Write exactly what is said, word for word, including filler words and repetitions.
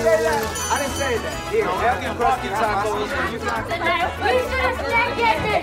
say that. I didn't say that. Here, have your crusty tacos. We should have said